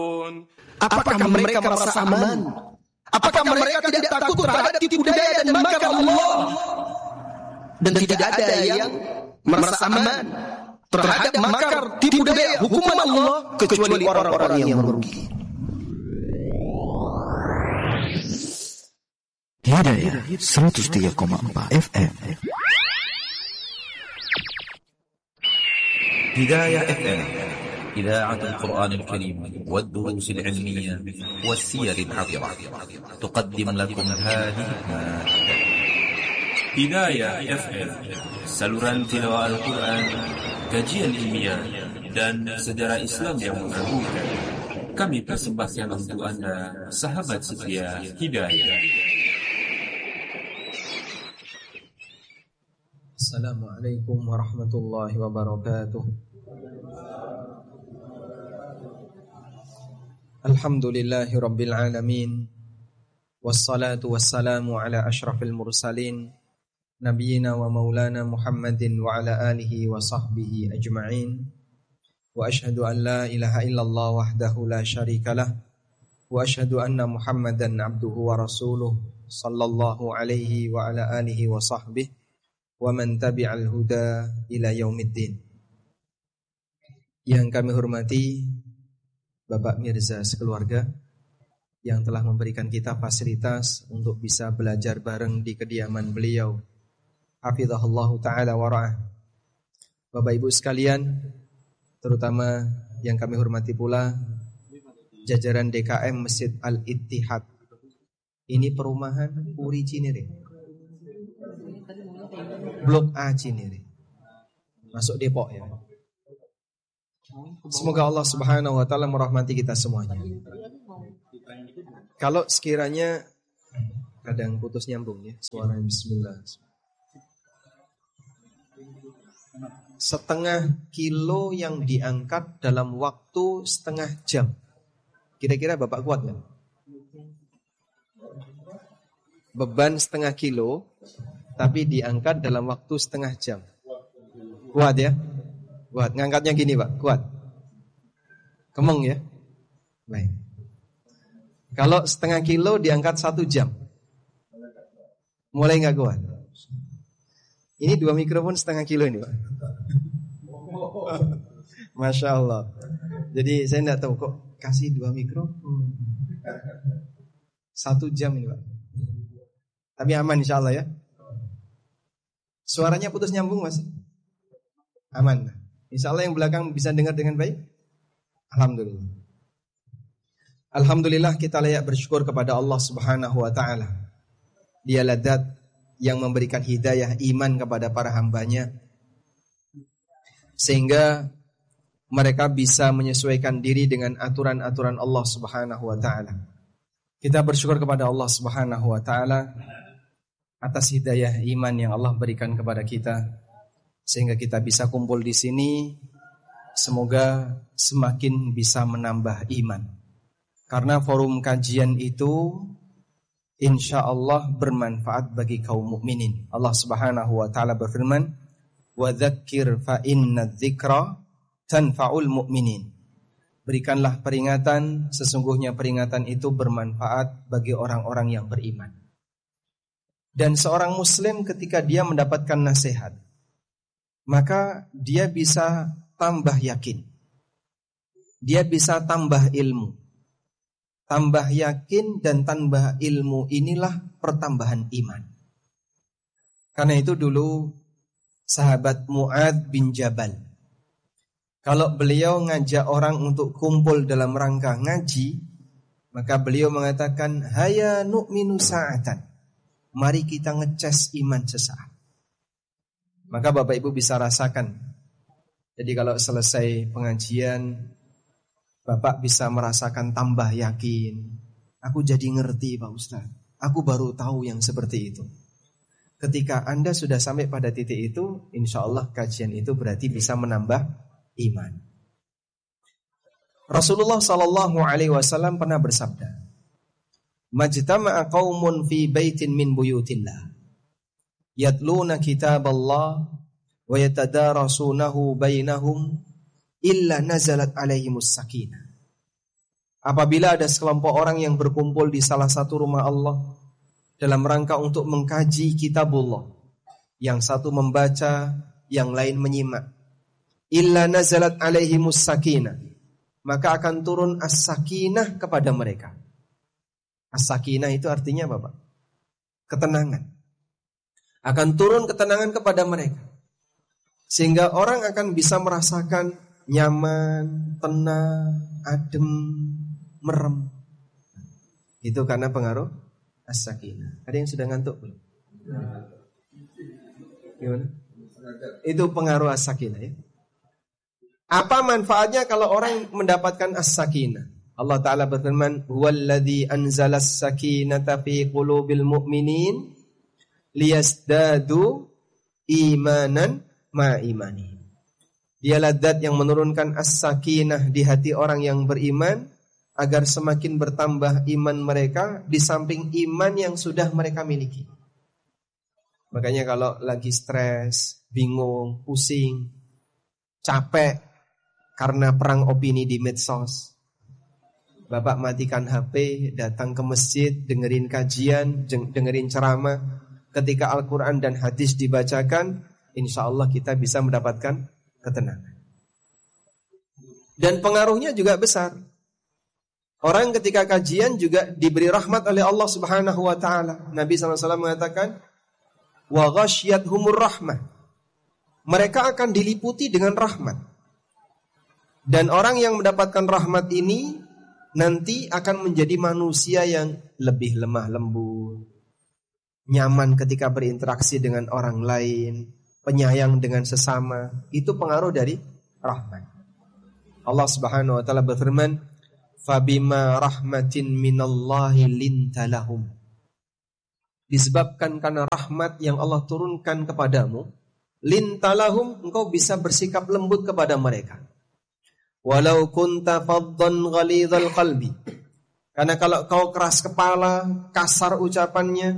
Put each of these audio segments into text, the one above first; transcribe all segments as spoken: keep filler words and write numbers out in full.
Apakah mereka merasa aman? Apakah mereka tidak takut terhadap tipu daya dan makar Allah? Dan tidak ada yang merasa aman terhadap makar tipu daya hukuman Allah kecuali orang-orang yang merugi. Hidayah seratus tiga koma empat F M. هداية اف ام إذاعة القرآن الكريم والدروس العلمية والسير العطرة تقدم لكم هذه المادة. Hidayah F M, saluran tilawah Al-Quran, kajian ilmiah dan sejarah Islam yang menggabungkan. Kami persembahkan untuk Anda, sahabat setia Hidayah. Assalamualaikum warahmatullahi wabarakatuh. Alhamdulillahi rabbil alamin. Wassalatu wassalamu ala ashrafil mursalin, nabiyina wa maulana Muhammadin wa ala alihi wa sahbihi ajma'in. Wa ashhadu an la ilaha illallah wahdahu la syarika lah, wa ashhadu anna Muhammadan abduhu wa rasuluh sallallahu alaihi wa ala alihi wa sahbihi wa man tabi'al huda ila yaumiddin. Yang kami hormati Bapak Mirza sekeluarga yang telah memberikan kita fasilitas untuk bisa belajar bareng di kediaman beliau, hafizahullahu ta'ala wa ra'ah. Bapak Ibu sekalian, terutama yang kami hormati pula jajaran D K M Masjid Al-Ittihad. Ini perumahan Puri Cinere, Blok A Cinere, masuk Depok ya. Semoga Allah Subhanahu wa taala merahmati kita semuanya. Kalau sekiranya kadang putus nyambung ya suara, bismillah. Setengah kilo yang diangkat dalam waktu setengah jam. Kira-kira Bapak kuat nggak? Beban setengah kilo tapi diangkat dalam waktu setengah jam. Kuat ya? Kuat. Ngangkatnya gini Pak, kuat. Kemeng ya? Baik. Kalau setengah kilo diangkat satu jam, mulai nggak kuat. Ini dua mikrofon setengah kilo ini Pak. Masya Allah. Jadi saya nggak tahu kok kasih dua mikro satu jam ini Pak. Tapi aman insya Allah ya. Suaranya putus nyambung Mas? Aman. Insya Allah yang belakang bisa dengar dengan baik. Alhamdulillah. Alhamdulillah kita layak bersyukur kepada Allah Subhanahu wa ta'ala. Dialah zat yang memberikan hidayah iman kepada para hambanya, sehingga mereka bisa menyesuaikan diri dengan aturan-aturan Allah Subhanahu wa ta'ala. Kita bersyukur kepada Allah Subhanahu wa ta'ala atas hidayah iman yang Allah berikan kepada kita, sehingga kita bisa kumpul di sini. Semoga semakin bisa menambah iman, karena forum kajian itu insya Allah bermanfaat bagi kaum mukminin. Allah Subhanahu wa taala berfirman, "Wa dzakir fa inna dzikra tanfa'ul mu'minin." Berikanlah peringatan, sesungguhnya peringatan itu bermanfaat bagi orang-orang yang beriman. Dan seorang muslim ketika dia mendapatkan nasihat, maka dia bisa tambah yakin, dia bisa tambah ilmu. Tambah yakin dan tambah ilmu inilah pertambahan iman. Karena itu dulu sahabat Mu'adz bin Jabal, kalau beliau ngajak orang untuk kumpul dalam rangka ngaji, maka beliau mengatakan, "Haya nu'minu sa'atan." Mari kita ngecas iman sesaat. Maka Bapak Ibu bisa rasakan. Jadi kalau selesai pengajian, Bapak bisa merasakan tambah yakin. Aku jadi ngerti Pak Ustaz. Aku baru tahu yang seperti itu. Ketika Anda sudah sampai pada titik itu, insya Allah kajian itu berarti bisa menambah iman. Rasulullah Sallallahu Alaihi Wasallam pernah bersabda, "Majtama'a qaumun fi baitin min buyutillah, yatluna kitab Allah wa yatadarasunahu bainahum illa nazalat alaihimus sakinah." apabila ada sekelompok orang yang berkumpul di salah satu rumah Allah dalam rangka untuk mengkaji kitabullah, yang satu membaca, yang lain menyimak, illa nazalat alaihimus sakinah, maka akan turun as-sakinah kepada mereka. As-sakinah itu artinya apa, Pak? Ketenangan. Akan turun ketenangan kepada mereka, sehingga orang akan bisa merasakan nyaman, tenang, adem, merem. Itu karena pengaruh as-sakinah. Ada yang sudah ngantuk belum? Gimana? Itu pengaruh as-sakinah ya. Apa manfaatnya kalau orang mendapatkan as-sakinah? Allah Ta'ala berfirman, huwallazi anzala as-sakinata fi qulubil mu'minin liyazdadu imanan ma imani. Dialah zat yang menurunkan as-sakinah di hati orang yang beriman agar semakin bertambah iman mereka di samping iman yang sudah mereka miliki. Makanya kalau lagi stres, bingung, pusing, capek karena perang opini di medsos, Bapak matikan H P, datang ke masjid, dengerin kajian, dengerin ceramah. Ketika Al-Quran dan hadis dibacakan, insya Allah kita bisa mendapatkan ketenangan. Dan pengaruhnya juga besar. Orang ketika kajian juga diberi rahmat oleh Allah Subhanahu wa taala. Nabi sallallahu alaihi wasallam mengatakan, wa ghasyiyathumur rahmah. Mereka akan diliputi dengan rahmat. Dan orang yang mendapatkan rahmat ini nanti akan menjadi manusia yang lebih lemah lembut, nyaman ketika berinteraksi dengan orang lain, penyayang dengan sesama. Itu pengaruh dari rahmat. Allah Subhanahu wa taala berfirman, fabima rahmatin minallahi lintalahum. Disebabkan karena rahmat yang Allah turunkan kepadamu, lintalahum, engkau bisa bersikap lembut kepada mereka. Walau kunta faddan ghalidhal qalbi. Karena kalau kau keras kepala, kasar ucapannya,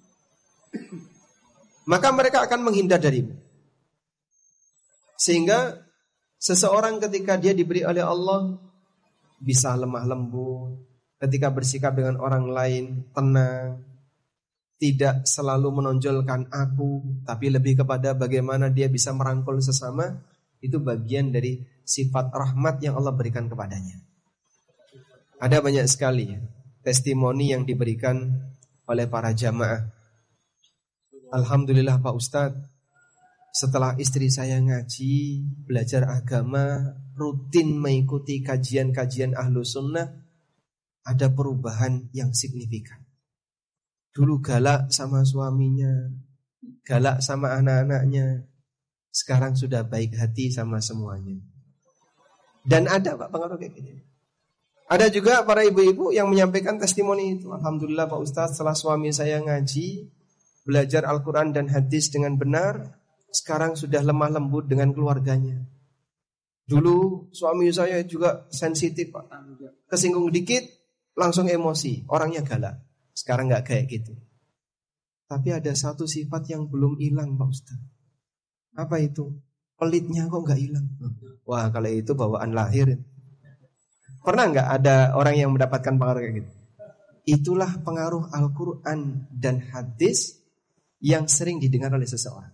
maka mereka akan menghindar darimu. Sehingga seseorang ketika dia diberi oleh Allah bisa lemah lembut, ketika bersikap dengan orang lain tenang, tidak selalu menonjolkan aku, tapi lebih kepada bagaimana dia bisa merangkul sesama. Itu bagian dari sifat rahmat yang Allah berikan kepadanya. Ada banyak sekali ya, testimoni yang diberikan oleh para jamaah. Alhamdulillah Pak Ustadz, setelah istri saya ngaji, belajar agama, rutin mengikuti kajian-kajian ahlu sunnah, ada perubahan yang signifikan. Dulu galak sama suaminya, galak sama anak-anaknya, sekarang sudah baik hati sama semuanya. Dan ada Pak pengaruh kayak gini. Ada juga para ibu-ibu yang menyampaikan testimoni itu. Alhamdulillah Pak Ustadz, setelah suami saya ngaji, belajar Al-Quran dan hadis dengan benar, sekarang sudah lemah lembut dengan keluarganya. Dulu suami saya juga sensitif Pak, kesinggung dikit langsung emosi, orangnya galak. Sekarang gak kayak gitu. Tapi ada satu sifat yang belum hilang Pak Ustadz. Apa itu? Pelitnya kok gak hilang. Wah kalau itu bawaan lahir. Pernah gak ada orang yang mendapatkan pengaruh kayak gitu? Itulah pengaruh Al-Quran dan hadis yang sering didengar oleh seseorang.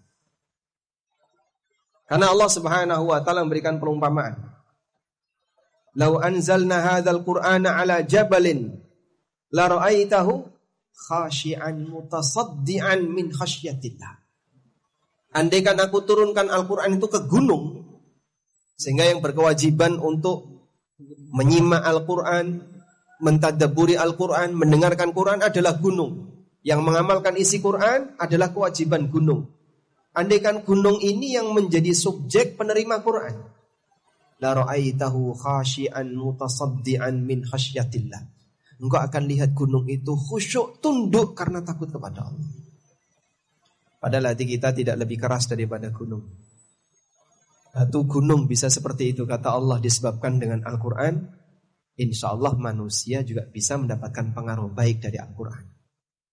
Karena Allah Subhanahu wa taala memberikan perumpamaan. Lau anzalna hadzal Qur'ana ala jabalin la ra'aitahu khashi'an mutasaddian min khasyatillah. Andaikan aku turunkan Al-Quran itu ke gunung, sehingga yang berkewajiban untuk menyimak Al-Quran, mentadabburi Al-Quran, mendengarkan Quran adalah gunung. Yang mengamalkan isi Quran adalah kewajiban gunung. Andaikan gunung ini yang menjadi subjek penerima Quran, la ra'aitahu khashi'an mutasaddian min khasyatillah. Engkau akan lihat gunung itu khusyuk, tunduk karena takut kepada Allah. Padahal hati kita tidak lebih keras daripada gunung. Batu gunung bisa seperti itu, kata Allah, disebabkan dengan Al-Quran. Insya Allah manusia juga bisa mendapatkan pengaruh baik dari Al-Quran.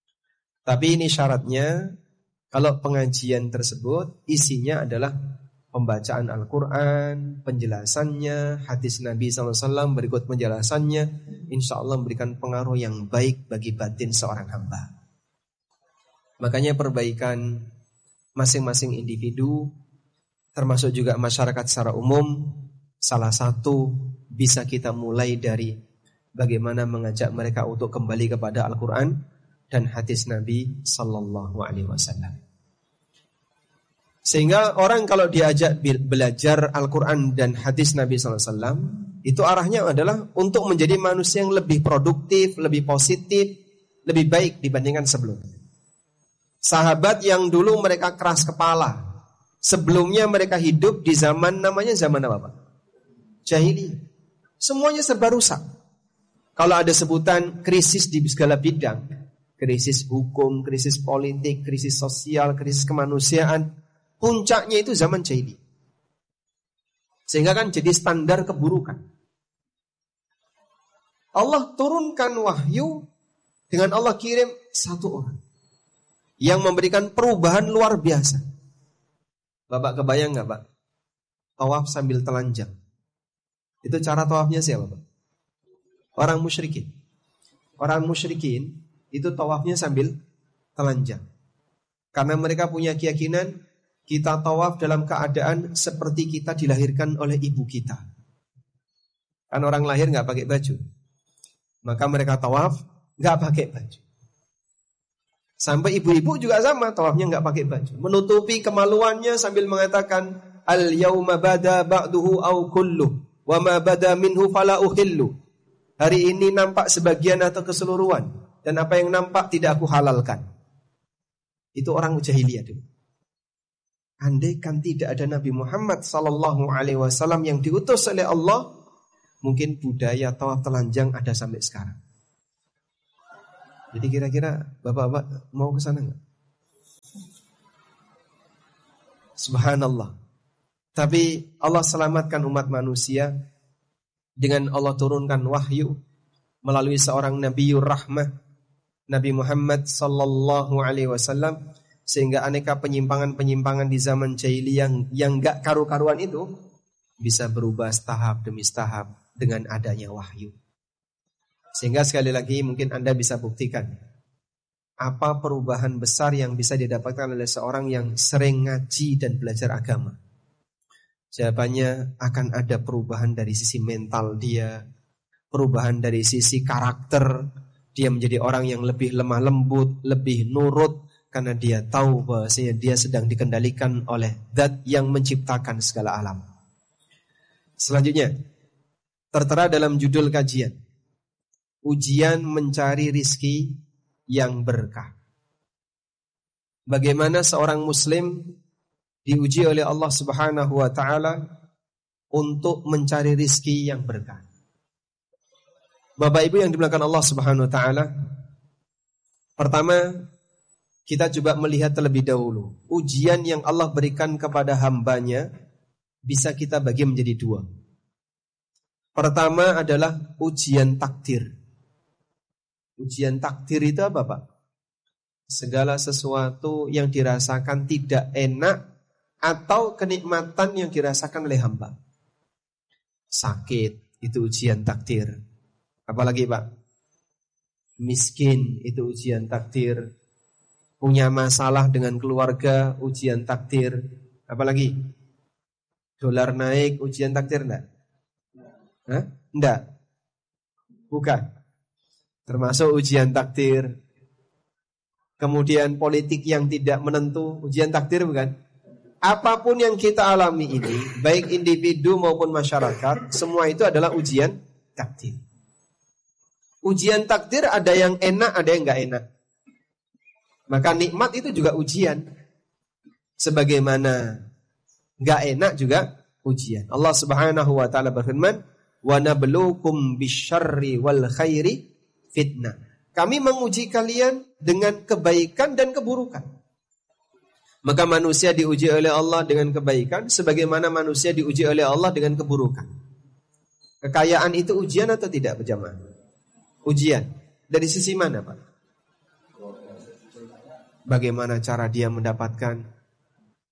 Tapi ini syaratnya, kalau pengajian tersebut isinya adalah pembacaan Al-Quran, penjelasannya, hadis Nabi shallallahu alaihi wasallam berikut penjelasannya, insya Allah memberikan pengaruh yang baik bagi batin seorang hamba. Makanya perbaikan masing-masing individu, termasuk juga masyarakat secara umum, salah satu bisa kita mulai dari bagaimana mengajak mereka untuk kembali kepada Al-Quran dan hadis Nabi Sallallahu Alaihi Wasallam. Sehingga orang kalau diajak belajar Al-Quran dan hadis Nabi Sallallahu Alaihi Wasallam, itu arahnya adalah untuk menjadi manusia yang lebih produktif, lebih positif, lebih baik dibandingkan sebelumnya. Sahabat yang dulu mereka keras kepala, sebelumnya mereka hidup di zaman namanya zaman apa Pak? Jahiliyah. Semuanya serba rusak. Kalau ada sebutan krisis di segala bidang, krisis hukum, krisis politik, krisis sosial, krisis kemanusiaan, puncaknya itu zaman jahiliyah. Sehingga kan jadi standar keburukan. Allah turunkan wahyu dengan Allah kirim satu orang yang memberikan perubahan luar biasa. Bapak kebayang gak Pak? Tawaf sambil telanjang. Itu cara tawafnya siapa Pak? Orang musyrikin. Orang musyrikin itu tawafnya sambil telanjang. Karena mereka punya keyakinan kita tawaf dalam keadaan seperti kita dilahirkan oleh ibu kita. Kan orang lahir gak pakai baju. Maka mereka tawaf gak pakai baju. Sampai ibu-ibu juga sama, tawafnya gak pakai baju. Menutupi kemaluannya sambil mengatakan al-yawma bada ba'duhu au kulluh wa ma bada minhu fala uhillu. Hari ini nampak sebagian atau keseluruhan, dan apa yang nampak tidak aku halalkan. Itu orang jahiliyah dulu. Andaikan tidak ada Nabi Muhammad sallallahu alaihi wasallam yang diutus oleh Allah, mungkin budaya tawaf telanjang ada sampai sekarang. Jadi kira-kira bapak-bapak mau ke sana enggak? Subhanallah. Tapi Allah selamatkan umat manusia dengan Allah turunkan wahyu melalui seorang Nabiur Rahmah, Nabi Muhammad sallallahu alaihi wasallam, sehingga aneka penyimpangan-penyimpangan di zaman jahiliyah yang, yang gak karu-karuan itu bisa berubah setahap demi setahap dengan adanya wahyu. Sehingga sekali lagi mungkin Anda bisa buktikan apa perubahan besar yang bisa didapatkan oleh seorang yang sering ngaji dan belajar agama. Jawabannya akan ada perubahan dari sisi mental dia, perubahan dari sisi karakter. Dia menjadi orang yang lebih lemah lembut, lebih nurut, karena dia tahu bahwasanya dia sedang dikendalikan oleh Zat yang menciptakan segala alam. Selanjutnya, tertera dalam judul kajian, ujian mencari rizki yang berkah. Bagaimana seorang muslim diuji oleh Allah Subhanahu wa taala untuk mencari rizki yang berkah. Bapak Ibu yang dimuliakan Allah Subhanahu wa taala, pertama kita coba melihat terlebih dahulu ujian yang Allah berikan kepada hambanya bisa kita bagi menjadi dua. Pertama adalah ujian takdir. Ujian takdir itu apa Pak? Segala sesuatu yang dirasakan tidak enak atau kenikmatan yang dirasakan oleh hamba. Sakit itu ujian takdir. Apalagi Pak? Miskin itu ujian takdir. Punya masalah dengan keluarga, ujian takdir. Apalagi? Dolar naik, ujian takdir enggak? Hah? Enggak? Bukan. Termasuk ujian takdir. Kemudian politik yang tidak menentu, ujian takdir bukan? Apapun yang kita alami ini, baik individu maupun masyarakat, semua itu adalah ujian takdir. Ujian takdir ada yang enak, ada yang enggak enak. Maka nikmat itu juga ujian. Sebagaimana enggak enak juga ujian. Allah Subhanahu wa taala berfirman, "Wa nabluukum bisyarri wal khairi fitnah." Kami menguji kalian dengan kebaikan dan keburukan. Maka manusia diuji oleh Allah dengan kebaikan, sebagaimana manusia diuji oleh Allah dengan keburukan. Kekayaan itu ujian atau tidak berjamaah? Ujian. Dari sisi mana Pak? Bagaimana cara dia mendapatkan?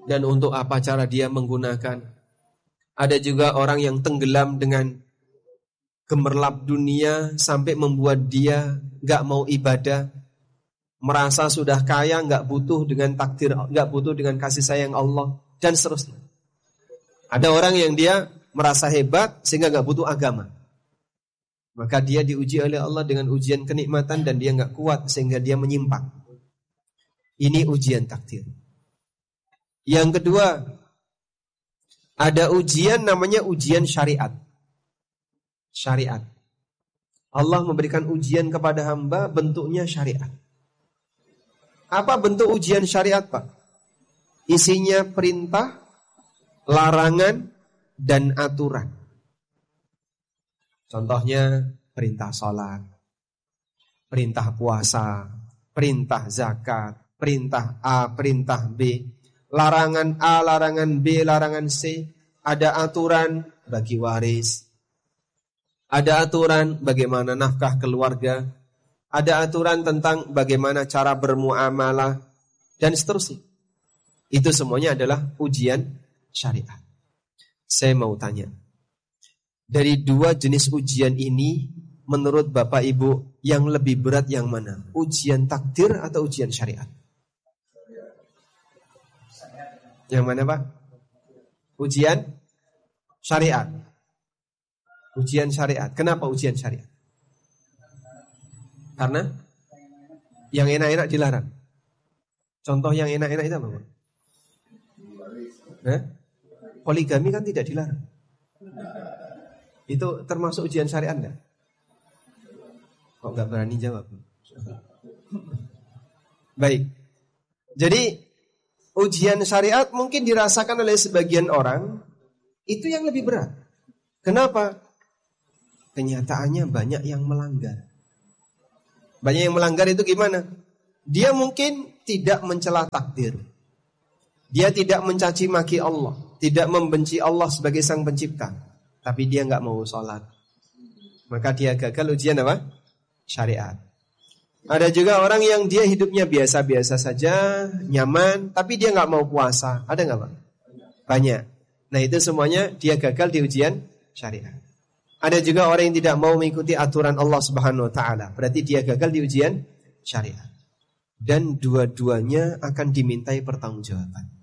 dan untuk apa cara dia menggunakan. Ada juga orang yang tenggelam dengan gemerlap dunia sampai membuat dia gak mau ibadah, merasa sudah kaya, gak butuh dengan takdir, gak butuh dengan kasih sayang Allah, dan seterusnya. Ada orang yang dia merasa hebat sehingga gak butuh agama, maka dia diuji oleh Allah dengan ujian kenikmatan dan dia gak kuat sehingga dia menyimpang. Ini ujian takdir. Yang kedua, ada ujian namanya ujian syariat. Syariat. Allah memberikan ujian kepada hamba, bentuknya syariat. Apa bentuk ujian syariat, Pak? Isinya perintah, larangan, dan aturan. Contohnya perintah sholat, perintah puasa, perintah zakat, perintah A, perintah B, larangan A, larangan B, larangan C. Ada aturan bagi waris, ada aturan bagaimana nafkah keluarga, ada aturan tentang bagaimana cara bermuamalah, dan seterusnya. Itu semuanya adalah ujian syariat. Saya mau tanya, dari dua jenis ujian ini, menurut Bapak Ibu, yang lebih berat yang mana? Ujian takdir atau ujian syariat? Yang mana, Pak? Ujian syariat. Ujian syariat. Kenapa ujian syariat? Karena yang enak-enak dilarang. Contoh yang enak-enak itu apa, Pak? Eh? Poligami kan tidak dilarang. Itu termasuk ujian syariat enggak? Kok enggak berani jawab? Baik. Jadi ujian syariat mungkin dirasakan oleh sebagian orang itu yang lebih berat. Kenapa? Kenyataannya banyak yang melanggar. Banyak yang melanggar itu gimana? Dia mungkin tidak mencela takdir. Dia tidak mencaci maki Allah, tidak membenci Allah sebagai sang pencipta, tapi dia nggak mau sholat. Maka dia gagal ujian apa? Syariat. Ada juga orang yang dia hidupnya biasa-biasa saja, nyaman, tapi dia nggak mau puasa. Ada nggak, Pak? Banyak. Nah itu semuanya dia gagal di ujian syariat. Ada juga orang yang tidak mau mengikuti aturan Allah Subhanahu Wa Taala. Berarti dia gagal di ujian syariat. Dan dua-duanya akan dimintai pertanggungjawaban.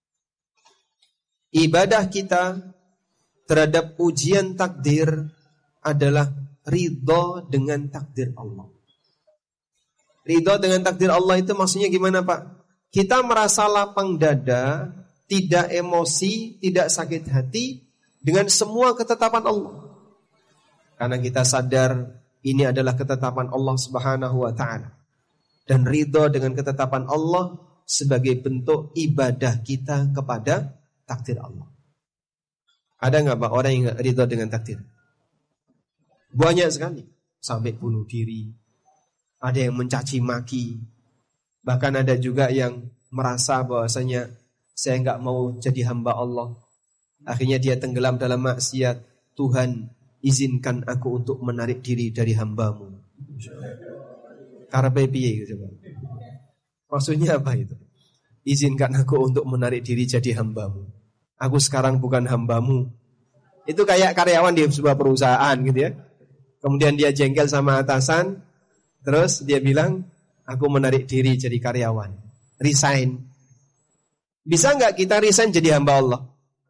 Ibadah kita terhadap ujian takdir adalah ridho dengan takdir Allah. Ridho dengan takdir Allah itu maksudnya gimana, Pak? Kita merasa lapang dada, tidak emosi, tidak sakit hati dengan semua ketetapan Allah. Karena kita sadar ini adalah ketetapan Allah Subhanahu Wa Taala. Dan ridho dengan ketetapan Allah sebagai bentuk ibadah kita kepada takdir Allah. Ada nggak, Pak, orang yang nggak ridho dengan takdir? Banyak sekali. Sampai bunuh diri. Ada yang mencaci maki. Bahkan ada juga yang merasa bahwasanya saya nggak mau jadi hamba Allah. Akhirnya dia tenggelam dalam maksiat. Tuhan, izinkan aku untuk menarik diri dari hambamu. Karepe piye gitu, Pak? Maksudnya apa itu? Izinkan aku untuk menarik diri jadi hambamu. Aku sekarang bukan hambamu. Itu kayak karyawan di sebuah perusahaan gitu ya. Kemudian dia jengkel sama atasan. Terus dia bilang, aku menarik diri jadi karyawan. Resign. Bisa gak kita resign jadi hamba Allah?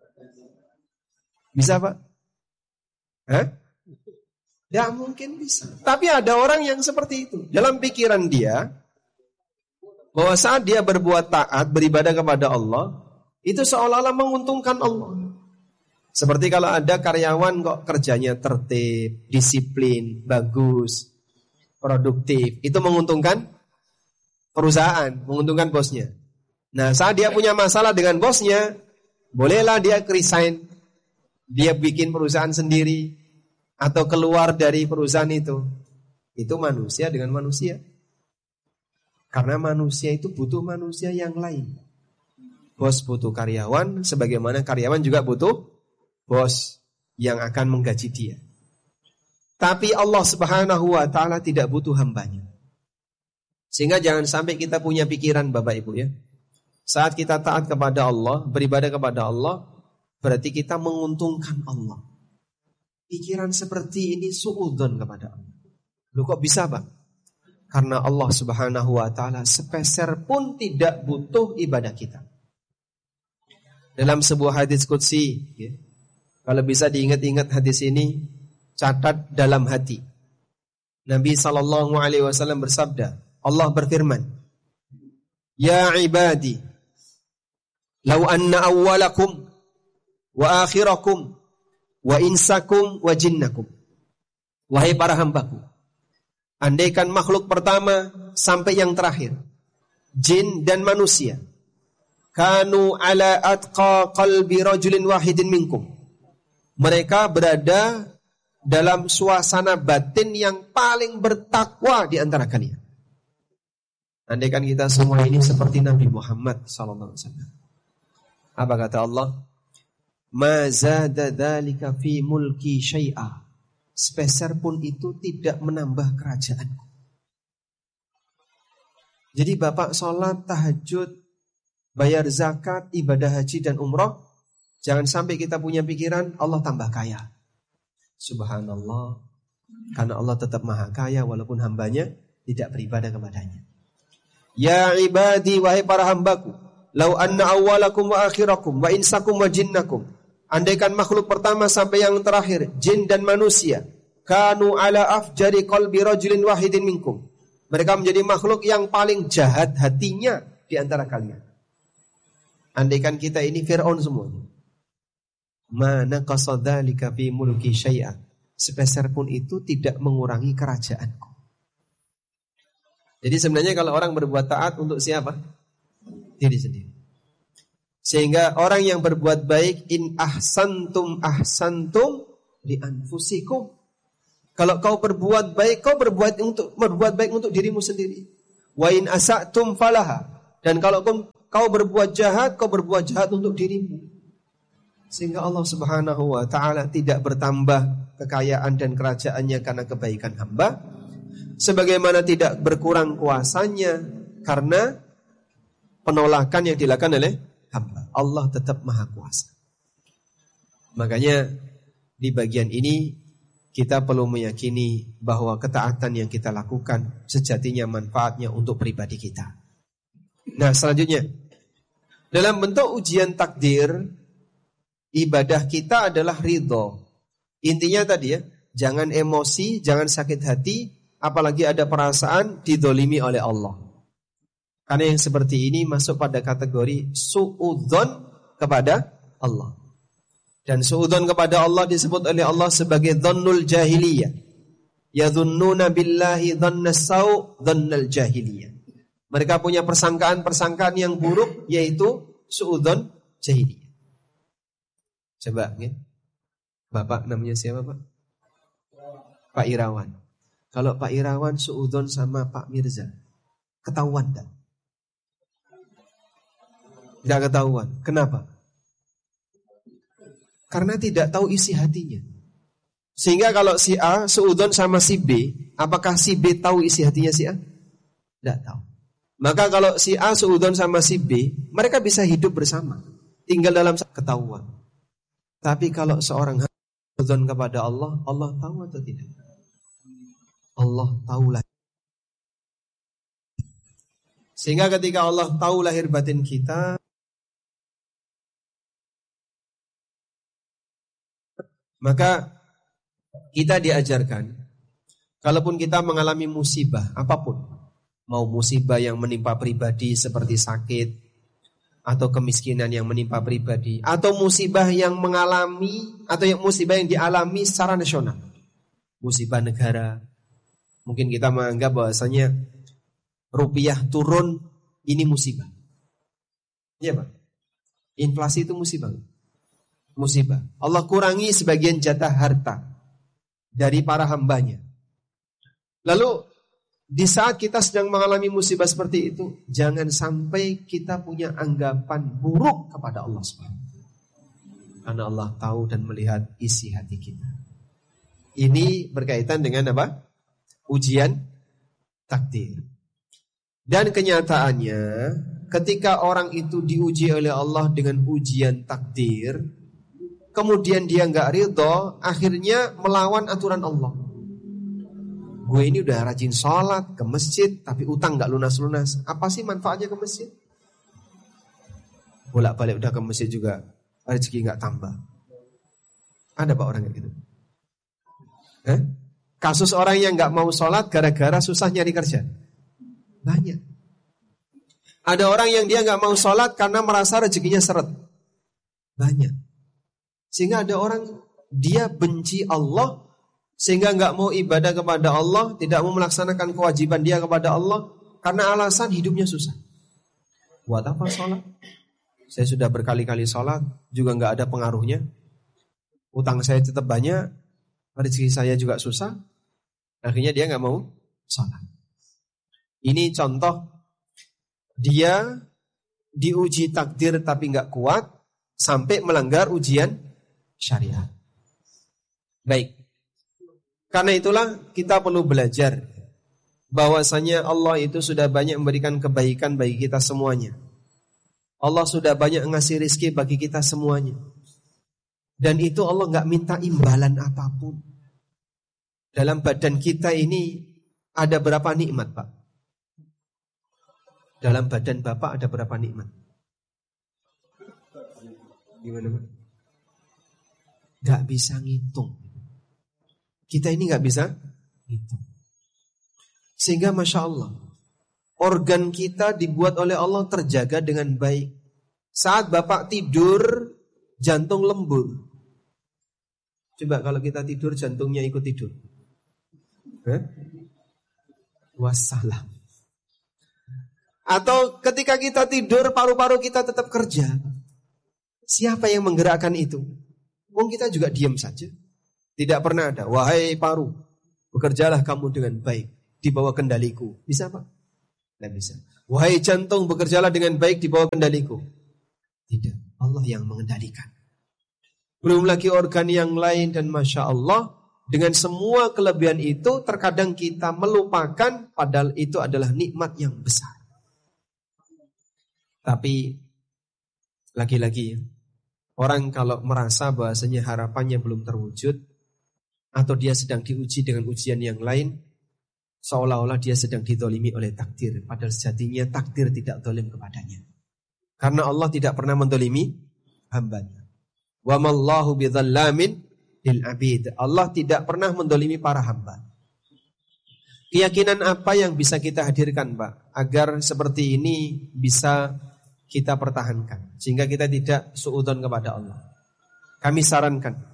Bisa, Pak? Hah? Ya mungkin bisa. Tapi ada orang yang seperti itu. Dalam pikiran dia, bahwa saat dia berbuat taat, beribadah kepada Allah, itu seolah-olah menguntungkan Allah. Seperti kalau ada karyawan kok kerjanya tertib, disiplin, bagus, produktif, itu menguntungkan perusahaan, menguntungkan bosnya. Nah, saat dia punya masalah dengan bosnya, bolehlah dia resign, dia bikin perusahaan sendiri, atau keluar dari perusahaan itu. Itu manusia dengan manusia. Karena manusia itu butuh manusia yang lain. Bos butuh karyawan, sebagaimana karyawan juga butuh bos yang akan menggaji dia. Tapi Allah Subhanahu Wa Taala tidak butuh hambanya. Sehingga jangan sampai kita punya pikiran, Bapak Ibu ya, Saat kita taat kepada Allah, beribadah kepada Allah, berarti kita menguntungkan Allah. Pikiran seperti ini suudzon kepada Allah. Loh kok bisa, Pak? Karena Allah Subhanahu wa taala sepeser pun tidak butuh ibadah kita. Dalam sebuah hadis qudsi, ya, kalau bisa diingat-ingat hadis ini, catat dalam hati. Nabi sallallahu alaihi wasallam bersabda, Allah berfirman, "Ya ibadi, law anna awwalakum wa akhirakum wa insakum wa jinnakum." Wahai para hambaku, andaikan makhluk pertama sampai yang terakhir, jin dan manusia, kanu ala atqa qalbi rajulin wahidin minkum, mereka berada dalam suasana batin yang paling bertakwa di antara kalian. Andaikan kita semua ini seperti Nabi Muhammad sallallahu alaihi wasallam. Apa kata Allah? Ma zada dzalika fi mulki syai'a. Sepeser pun itu tidak menambah kerajaanku. Jadi Bapak sholat, tahajud, bayar zakat, ibadah haji dan umroh, jangan sampai kita punya pikiran Allah tambah kaya. Subhanallah, karena Allah tetap maha kaya walaupun hambanya tidak beribadah kepadanya. Ya ibadi, wahai para hambaku, lau anna awwalakum wa akhirakum wa insakum wa jinnakum, andaikan makhluk pertama sampai yang terakhir, jin dan manusia, kanu ala afjari qalbi rajulin wahidin minkum, mereka menjadi makhluk yang paling jahat hatinya di antara kalian. Andaikan kita ini Fir'aun semuanya, mana qasadzalika fi mulki syai'a, sepeser pun itu tidak mengurangi kerajaanku. Jadi sebenarnya kalau orang berbuat taat untuk siapa? Diri sendiri. Sehingga orang yang berbuat baik, in ahsantum ahsantum li anfusikum. Kalau kau berbuat baik, kau berbuat untuk berbuat baik untuk dirimu sendiri. Wa in asa'tum falaha. Dan kalau kau berbuat jahat, kau berbuat jahat untuk dirimu. Sehingga Allah Subhanahu wa taala tidak bertambah kekayaan dan kerajaannya karena kebaikan hamba, sebagaimana tidak berkurang kuasanya karena penolakan yang dilakukan oleh hamba. Allah tetap maha kuasa. Makanya di bagian ini kita perlu meyakini bahwa ketaatan yang kita lakukan sejatinya manfaatnya untuk pribadi kita. Nah, selanjutnya dalam bentuk ujian takdir, ibadah kita adalah ridho. Intinya tadi ya, jangan emosi, jangan sakit hati, apalagi ada perasaan didolimi oleh Allah. Karena yang seperti ini masuk pada kategori suudzon kepada Allah. Dan suudzon kepada Allah disebut oleh Allah sebagai dhannul jahiliyah. Yadhunnuna billahi dhannas sau' dhannal jahiliyah. Mereka punya persangkaan-persangkaan yang buruk, yaitu suudzon jahiliyah. Coba ya. Bapak namanya siapa, Pak? Pak Irawan. Kalau Pak Irawan suudzon sama Pak Mirza, ketahuan tak? Tidak ketahuan. Kenapa? Karena tidak tahu isi hatinya. Sehingga kalau si A suudzon sama si B, apakah si B tahu isi hatinya si A? Tidak tahu. Maka kalau si A suudzon sama si B, mereka bisa hidup bersama, tinggal dalam ketahuan. Tapi kalau seorang suudzon kepada Allah, Allah tahu atau tidak? Allah tahulah. Sehingga ketika Allah tahu lahir batin kita, maka kita diajarkan, kalaupun kita mengalami musibah apapun, mau musibah yang menimpa pribadi seperti sakit, atau kemiskinan yang menimpa pribadi, atau musibah yang mengalami, atau yang musibah yang dialami secara nasional, musibah negara. Mungkin kita menganggap bahwasanya rupiah turun, ini musibah. Iya Pak, inflasi itu musibah. Musibah. Allah kurangi sebagian jatah harta dari para hambanya. Lalu di saat kita sedang mengalami musibah seperti itu, jangan sampai kita punya anggapan buruk kepada Allah subhanahu wa taala. Karena Allah tahu dan melihat isi hati kita. Ini berkaitan dengan apa? Ujian takdir. Dan kenyataannya ketika orang itu diuji oleh Allah dengan ujian takdir, kemudian dia nggak ridho, akhirnya melawan aturan Allah. Gue ini udah rajin sholat, ke masjid, tapi utang nggak lunas-lunas. Apa sih manfaatnya ke masjid? Bolak-balik udah ke masjid juga, rezeki nggak tambah. Ada pak orang kayak gitu? Eh? Kasus orang yang nggak mau sholat gara-gara susah nyari kerja. Banyak. Ada orang yang dia nggak mau sholat karena merasa rezekinya seret. Banyak. Sehingga ada orang dia benci Allah sehingga nggak mau ibadah kepada Allah, tidak mau melaksanakan kewajiban dia kepada Allah karena alasan hidupnya susah. Buat apa sholat? Saya sudah berkali-kali sholat juga nggak ada pengaruhnya. Utang saya tetap banyak, rezeki saya juga susah. Akhirnya dia nggak mau sholat. Ini contoh dia diuji takdir tapi nggak kuat sampai melanggar ujian syariat. Baik. Karena itulah kita perlu belajar bahwasanya Allah itu sudah banyak memberikan kebaikan bagi kita semuanya. Allah sudah banyak ngasih rezeki bagi kita semuanya. Dan itu Allah nggak minta imbalan apapun. Dalam badan kita ini ada berapa nikmat, Pak? Dalam badan Bapak ada berapa nikmat? Gimana, Pak? Gak bisa ngitung. Kita ini gak bisa ngitung. Sehingga Masya Allah, organ kita dibuat oleh Allah terjaga dengan baik. Saat Bapak tidur, jantung lembur. Coba kalau kita tidur, jantungnya ikut tidur. Eh? Wassalam. Atau ketika kita tidur, paru-paru kita tetap kerja. Siapa yang menggerakkan itu? Wong kita juga diam saja. Tidak pernah ada, wahai paru, bekerjalah kamu dengan baik, di bawah kendaliku. Bisa Pak? Tidak bisa. Wahai jantung, bekerjalah dengan baik, di bawah kendaliku. Tidak, Allah yang mengendalikan. Belum lagi organ yang lain dan Masya Allah, dengan semua kelebihan itu, terkadang kita melupakan, padahal itu adalah nikmat yang besar. Tapi, lagi-lagi, orang kalau merasa bahasanya harapannya belum terwujud, atau dia sedang diuji dengan ujian yang lain, seolah-olah dia sedang didolimi oleh takdir. Padahal sejatinya takdir tidak dolim kepadanya. Karena Allah tidak pernah mendolimi hambanya. Wa mallahu bidzallamin lil abid. Allah tidak pernah mendolimi para hamba. Keyakinan apa yang bisa kita hadirkan, Pak, agar seperti ini bisa kita pertahankan, sehingga kita tidak suudzon kepada Allah? Kami sarankan,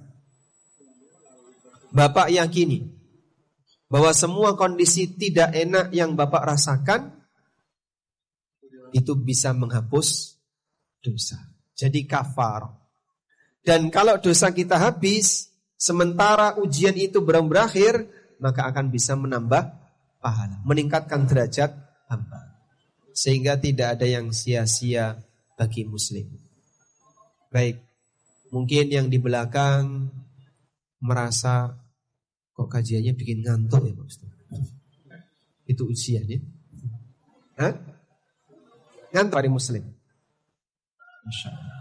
Bapak yakini bahwa semua kondisi tidak enak yang Bapak rasakan itu bisa menghapus dosa. Jadi kafar. Dan kalau dosa kita habis, sementara ujian itu belum berakhir, maka akan bisa menambah pahala, meningkatkan derajat hamba. Sehingga tidak ada yang sia-sia bagi muslim. Baik, mungkin yang di belakang merasa kok kajiannya bikin ngantuk ya Pak Ustaz? Itu ujian ya? Hah? Ngantuk hari muslim. Masya Allah.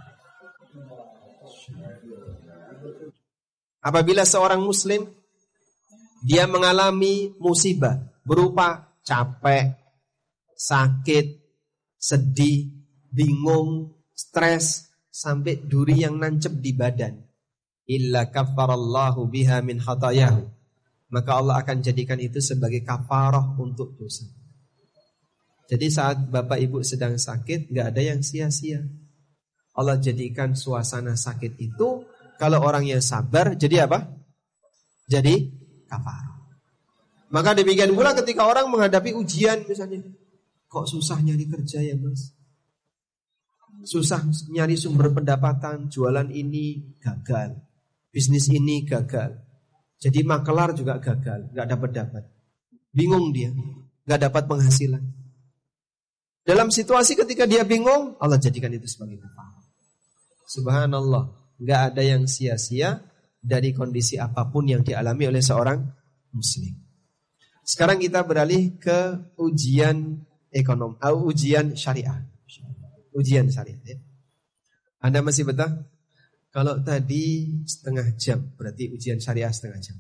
Apabila seorang muslim dia mengalami musibah berupa capek, sakit, sedih, bingung, stres, sampai duri yang nancep di badan, illa kafarallahu biha min khatayahu, maka Allah akan jadikan itu sebagai kafarah untuk dosa. Jadi saat Bapak Ibu sedang sakit, gak ada yang sia-sia. Allah jadikan suasana sakit itu, kalau orang yang sabar, jadi apa? Jadi kafarah. Maka demikian pula ketika orang menghadapi ujian misalnya, kok susah nyari kerja ya Mas? Susah nyari sumber pendapatan, jualan ini gagal, bisnis ini gagal. Jadi makelar juga gagal, gak dapat-dapat. Bingung dia, gak dapat penghasilan. Dalam situasi ketika dia bingung, Allah jadikan itu sebagai kafarah. Subhanallah, gak ada yang sia-sia dari kondisi apapun yang dialami oleh seorang muslim. Sekarang kita beralih ke ujian ekonomi, uh, ujian syariah. Ujian syariat ya. Anda masih betah? Kalau tadi setengah jam, berarti ujian syariah setengah jam.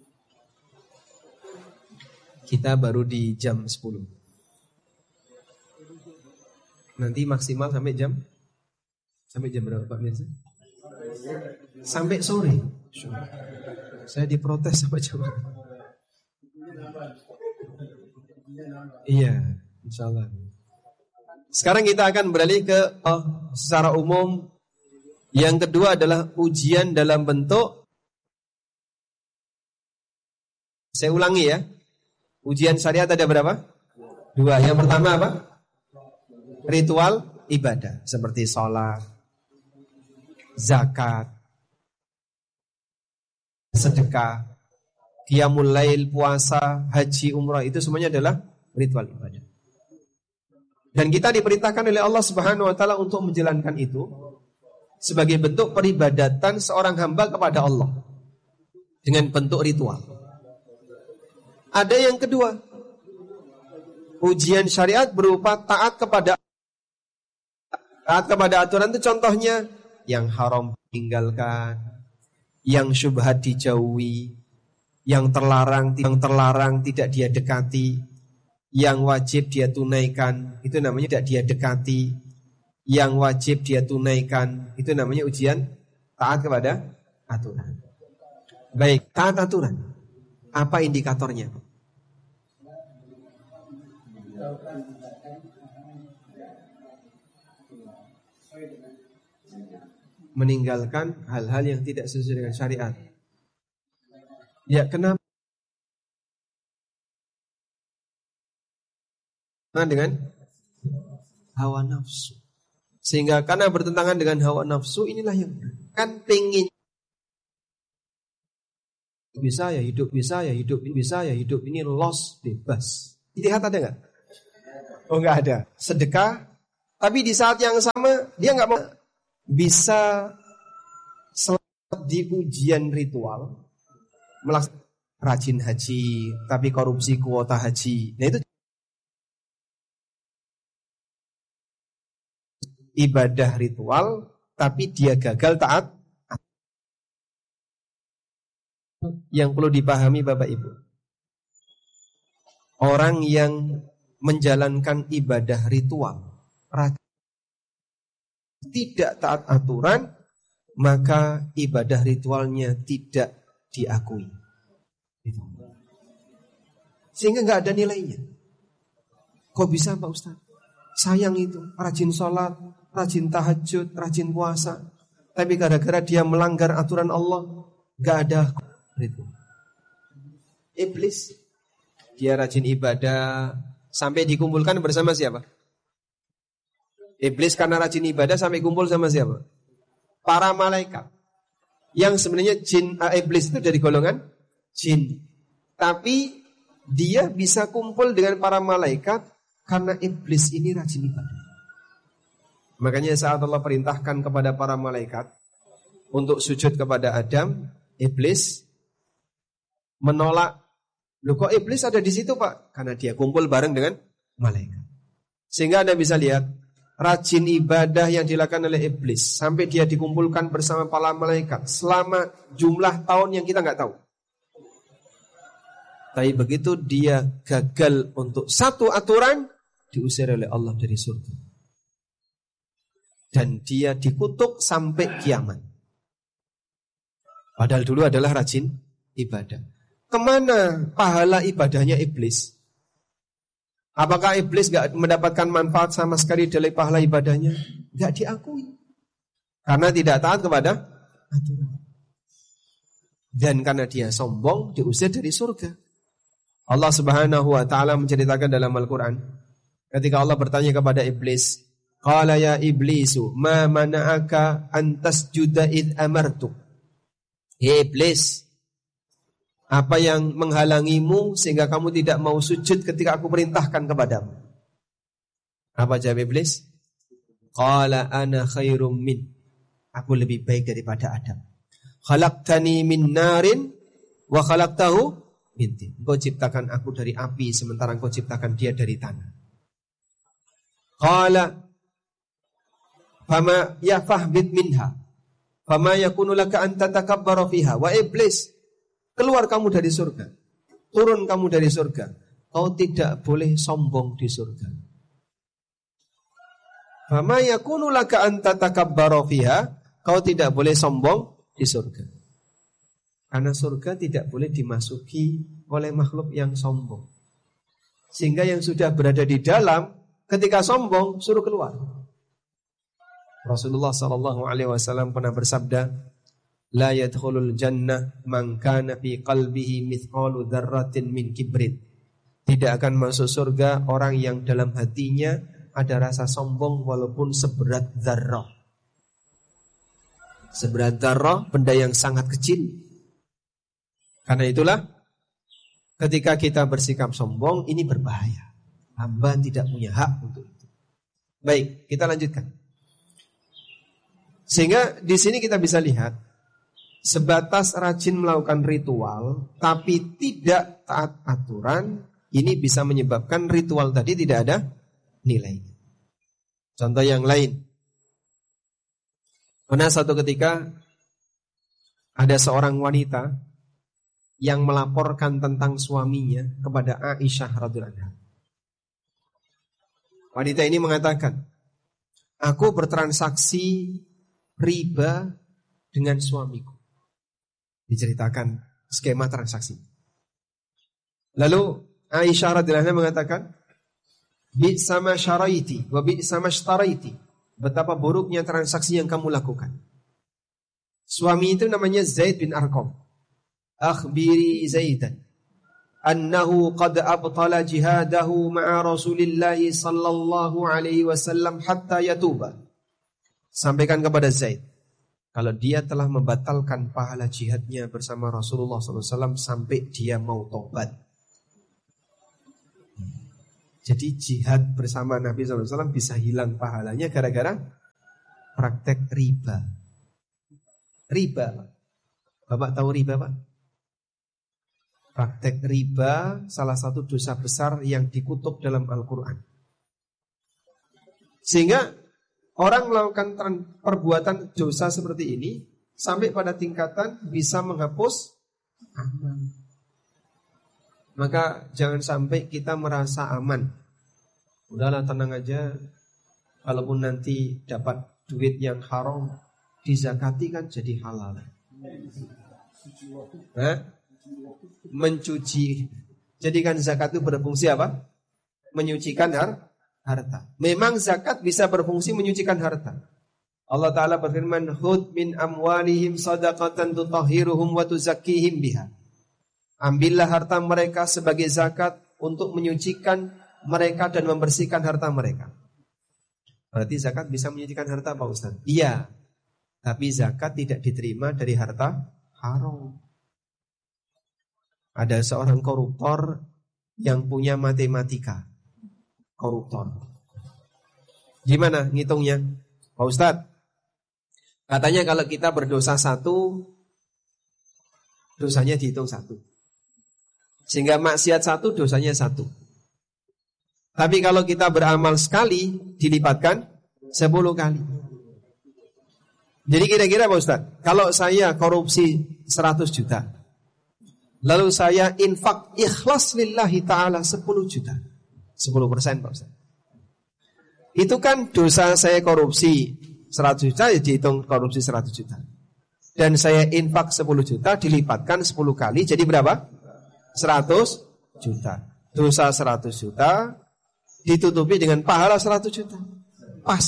Kita baru di jam sepuluh. Nanti maksimal sampai jam sampai jam berapa Pak biasa? Sampai sore. Saya diprotes sama jam. Iya, insyaallah. Sekarang kita akan beralih ke oh, secara umum. Yang kedua adalah ujian dalam bentuk, saya ulangi ya, ujian syariat ada berapa? Dua. Yang pertama apa? Ritual ibadah seperti sholat, zakat, sedekah, qiyamul lail, puasa, haji, umrah, itu semuanya adalah ritual ibadah. Dan kita diperintahkan oleh Allah Subhanahu wa taala untuk menjalankan itu sebagai bentuk peribadatan seorang hamba kepada Allah dengan bentuk ritual. Ada yang kedua, ujian syariat berupa taat kepada taat kepada aturan itu contohnya yang haram tinggalkan, yang syubhat dijauhi, yang terlarang yang terlarang tidak dia dekati, yang wajib dia tunaikan, itu namanya tidak dia dekati. Yang wajib dia tunaikan, itu namanya ujian taat kepada aturan. Baik, taat aturan. Apa indikatornya? Meninggalkan hal-hal yang tidak sesuai dengan syariat. Ya, kenapa? Dengan hawa nafsu. Sehingga karena bertentangan dengan hawa nafsu, inilah yang kan pengen bisa ya hidup, bisa ya hidup, bisa ya hidup, ini loss bebas. Ijtihad ada nggak? Oh nggak ada. Sedekah, tapi di saat yang sama dia nggak mau bisa selamat di ujian ritual, melaksanakan rajin haji, tapi korupsi kuota haji. Nah itu ibadah ritual, tapi dia gagal taat. Yang perlu dipahami Bapak Ibu, orang yang menjalankan ibadah ritual tidak taat aturan, maka ibadah ritualnya tidak diakui, sehingga nggak ada nilainya. Kok bisa Pak Ustaz? Sayang itu, rajin sholat, rajin tahajud, rajin puasa, tapi gara-gara dia melanggar aturan Allah, gak ada itu. Iblis, dia rajin ibadah sampai dikumpulkan bersama siapa? Iblis karena rajin ibadah sampai kumpul sama siapa? Para malaikat. Yang sebenarnya jin, uh, iblis itu dari golongan jin, tapi dia bisa kumpul dengan para malaikat karena iblis ini rajin ibadah. Makanya saat Allah perintahkan kepada para malaikat untuk sujud kepada Adam, iblis menolak. Loh kok iblis ada di situ Pak? Karena dia kumpul bareng dengan malaikat. Sehingga Anda bisa lihat rajin ibadah yang dilakukan oleh iblis sampai dia dikumpulkan bersama para malaikat selama jumlah tahun yang kita nggak tahu. Tapi begitu dia gagal untuk satu aturan, diusir oleh Allah dari surga. Dan dia dikutuk sampai kiamat. Padahal dulu adalah rajin ibadah. Kemana pahala ibadahnya iblis? Apakah iblis gak mendapatkan manfaat sama sekali dari pahala ibadahnya? Gak diakui. Karena tidak taat kepada aturan. Dan karena dia sombong, diusir dari surga. Allah Subhanahu wa taala menceritakan dalam Al-Qur'an ketika Allah bertanya kepada iblis, qala ya iblisu ma mana'aka an tasjuda id amartu. Hei iblis, apa yang menghalangimu sehingga kamu tidak mau sujud ketika aku perintahkan kepadamu? Apa jawab iblis? Qala ana khairum min. Aku lebih baik daripada Adam. Khalaqtani min narin wa khalaqtahu min tin. Engkau ciptakan aku dari api sementara engkau ciptakan dia dari tanah. Qala Fama ya fahbit minha. Fama yakunu laka an tatakabbara fiha. Wa iblis, keluar kamu dari surga. Turun kamu dari surga. Kau tidak boleh sombong di surga. Fama yakunu laka an tatakabbara fiha. Kau tidak boleh sombong di surga. Karena surga tidak boleh dimasuki oleh makhluk yang sombong. Sehingga yang sudah berada di dalam, ketika sombong, suruh keluar. Rasulullah sallallahu alaihi wasallam pernah bersabda, la yadkhulul jannah man kana fi qalbihi mithqalu dzarratin min kibrin. Tidak akan masuk surga orang yang dalam hatinya ada rasa sombong walaupun seberat dzarrah. Seberat dzarrah, benda yang sangat kecil. Karena itulah ketika kita bersikap sombong, ini berbahaya. Hamba tidak punya hak untuk itu. Baik, kita lanjutkan. Sehingga di sini kita bisa lihat sebatas rajin melakukan ritual tapi tidak taat aturan, ini bisa menyebabkan ritual tadi tidak ada nilainya. Contoh yang lain. Pernah satu ketika ada seorang wanita yang melaporkan tentang suaminya kepada Aisyah radhiyallahu anha. Wanita ini mengatakan, aku bertransaksi riba dengan suamiku. Diceritakan skema transaksi. Lalu Aisyah radhiyallahu anha mengatakan, bi'sa ma syaraiti wa bi'sa ma ishtaraiti. Betapa buruknya transaksi yang kamu lakukan. Suami itu namanya Zaid bin Arqam. Akhbiri Zaidan annahu qad abtala jihadahu ma'a Rasulillah sallallahu alaihi wasallam hatta yatuba. Sampaikan kepada Zaid kalau dia telah membatalkan pahala jihadnya bersama Rasulullah sallallahu alaihi wasallam sampai dia mau tobat. Jadi jihad bersama Nabi sallallahu alaihi wasallam bisa hilang pahalanya gara-gara praktek riba. Riba. Bapak tahu riba, Pak? Praktek riba salah satu dosa besar yang dikutuk dalam Al-Quran. Sehingga orang melakukan perbuatan dosa seperti ini sampai pada tingkatan bisa menghapus amal. Maka jangan sampai kita merasa aman. Udahlah tenang aja. Kalaupun nanti dapat duit yang haram, dizakati kan jadi halal. Hah? Mencuci. Jadikan zakat itu berfungsi apa? Menyucikan har- harta. Memang zakat bisa berfungsi menyucikan harta. Allah Ta'ala berfirman, Hud min amwalihim sadaqatan tutahhiruhum wa tuzakkihim biha. Ambillah harta mereka sebagai zakat untuk menyucikan mereka dan membersihkan harta mereka. Berarti zakat bisa menyucikan harta, Pak Ustaz? Iya. Tapi zakat tidak diterima dari harta haram. Ada seorang koruptor yang punya matematika. Koruptor. Gimana ngitungnya? Pak Ustaz, katanya kalau kita berdosa satu, dosanya dihitung satu. Sehingga maksiat satu, dosanya satu. Tapi kalau kita beramal sekali, dilipatkan sepuluh kali. Jadi kira-kira Pak Ustaz, kalau saya korupsi seratus juta, lalu saya infak ikhlas lillahi ta'ala sepuluh juta, sepuluh persen Pak Ustaz, itu kan dosa saya korupsi seratus juta, ya dihitung korupsi seratus juta. Dan saya infak sepuluh juta, dilipatkan sepuluh kali, jadi berapa? seratus juta. Dosa seratus juta ditutupi dengan pahala seratus juta. Pas.